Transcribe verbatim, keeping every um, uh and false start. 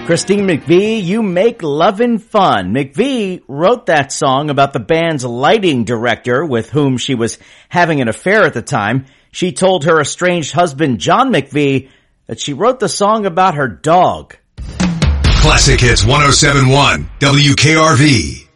Christine McVie, You Make Lovin' Fun. McVie wrote that song about the band's lighting director with whom she was having an affair at the time. She told her estranged husband, John McVie, that she wrote the song about her dog. Classic Hits one oh seven point one, W K R V.